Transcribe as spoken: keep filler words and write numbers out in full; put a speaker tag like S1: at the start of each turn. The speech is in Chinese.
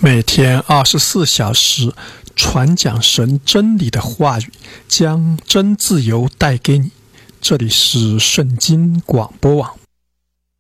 S1: 每天二十四小时传讲神真理的话语，将真自由带给你。这里是圣经广播网。